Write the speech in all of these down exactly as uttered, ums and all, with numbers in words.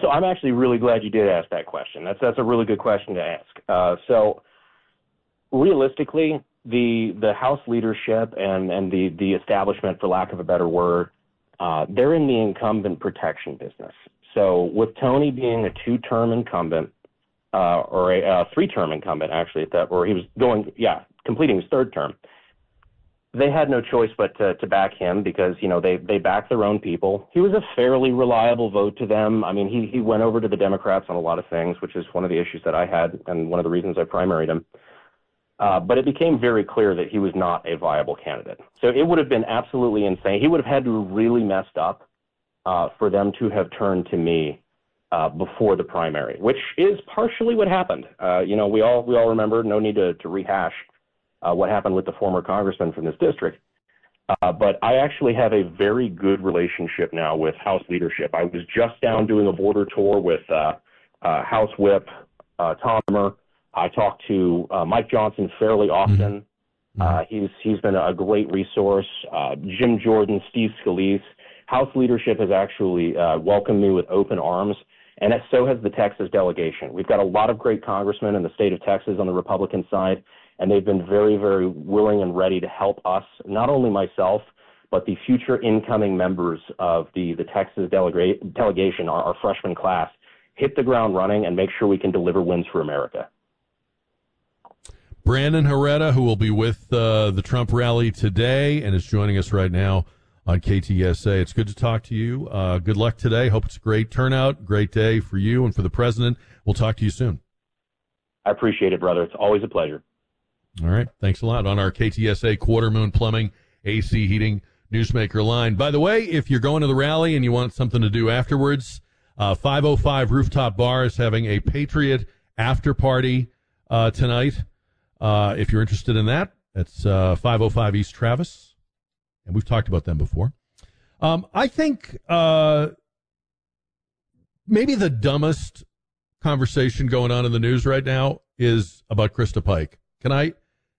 So I'm actually really glad you did ask that question. That's that's a really good question to ask. Uh, so realistically, the the House leadership and, and the, the establishment, for lack of a better word, uh, they're in the incumbent protection business. So with Tony being a two-term incumbent, uh, or a, a three-term incumbent, actually, at that, or he was going, yeah, completing his third term, they had no choice but to, to back him because, you know, they, they backed their own people. He was a fairly reliable vote to them. I mean, he, he went over to the Democrats on a lot of things, which is one of the issues that I had and one of the reasons I primaried him. Uh, but it became very clear that he was not a viable candidate. So it would have been absolutely insane. He would have had to have really messed up uh, for them to have turned to me uh, before the primary, which is partially what happened. Uh, you know, we all we all remember, no need to, to rehash uh, what happened with the former congressman from this district. Uh, but I actually have a very good relationship now with House leadership. I was just down doing a border tour with uh, uh, House Whip uh, Tom Emmer. I talk to uh, Mike Johnson fairly often. Mm-hmm. Uh, he's he's been a great resource. Uh, Jim Jordan, Steve Scalise. House leadership has actually uh, welcomed me with open arms, and so has the Texas delegation. We've got a lot of great congressmen in the state of Texas on the Republican side, and they've been very, very willing and ready to help us, not only myself, but the future incoming members of the, the Texas delega- delegation, our, our freshman class, hit the ground running and make sure we can deliver wins for America. Brandon Herrera, who will be with uh, the Trump rally today and is joining us right now on K T S A. It's good to talk to you. Uh, good luck today. Hope it's a great turnout, great day for you and for the president. We'll talk to you soon. I appreciate it, brother. It's always a pleasure. All right. Thanks a lot. On our K T S A Quarter Moon Plumbing, A C Heating, Newsmaker line. By the way, if you're going to the rally and you want something to do afterwards, uh, five oh five Rooftop Bar is having a Patriot after party uh, tonight. Uh, if you're interested in that, it's uh, five oh five East Travis, and we've talked about them before. Um, I think uh, maybe the dumbest conversation going on in the news right now is about Krista Pike. Can I,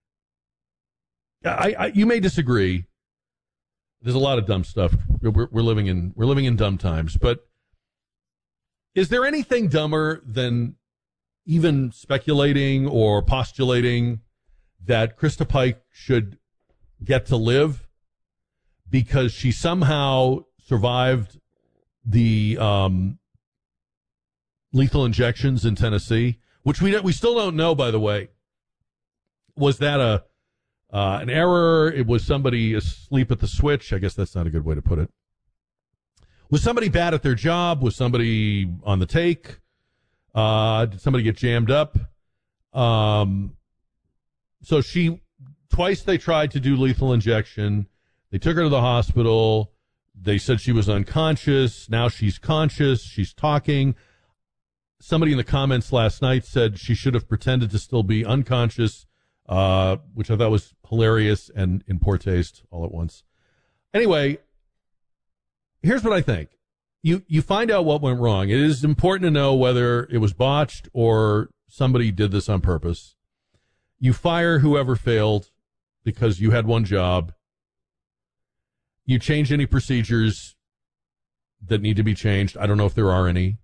I, I you may disagree. There's a lot of dumb stuff. We're, we're living in we're living in dumb times, but is there anything dumber than even speculating or postulating that Krista Pike should get to live because she somehow survived the um, lethal injections in Tennessee, which we we still don't know, by the way. Was that a uh, an error? It was somebody asleep at the switch. I guess that's not a good way to put it. Was somebody bad at their job? Was somebody on the take? Uh, did somebody get jammed up? Um, so she, twice they tried to do lethal injection. They took her to the hospital. They said she was unconscious. Now she's conscious. She's talking. Somebody in the comments last night said she should have pretended to still be unconscious, uh, which I thought was hilarious and in poor taste all at once. Anyway, here's what I think. You you find out what went wrong. It is important to know whether it was botched or somebody did this on purpose. You fire whoever failed because you had one job. You change any procedures that need to be changed. I don't know if there are any.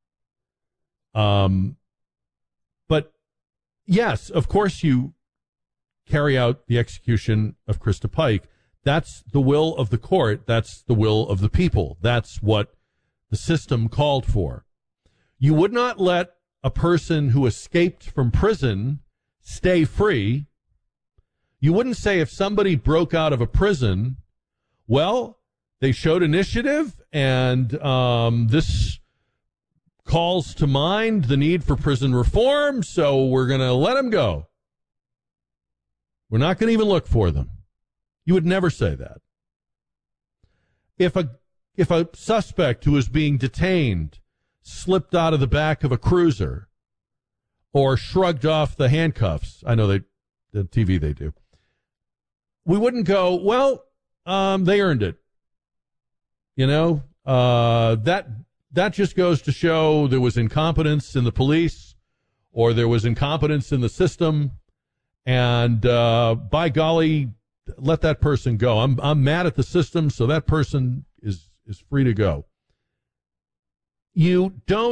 Um, but yes, of course you carry out the execution of Krista Pike. That's the will of the court. That's the will of the people. That's what the system called for. You would not let a person who escaped from prison stay free. You wouldn't say if somebody broke out of a prison, well, they showed initiative and um, this calls to mind the need for prison reform, so we're going to let them go. We're not going to even look for them. You would never say that. If a if a suspect who is being detained slipped out of the back of a cruiser or shrugged off the handcuffs, I know they the T V they do, we wouldn't go, well, um, they earned it. You know, uh, that that just goes to show there was incompetence in the police or there was incompetence in the system, and uh, by golly, let that person go. I'm I'm mad at the system, so that person is is free to go. You don't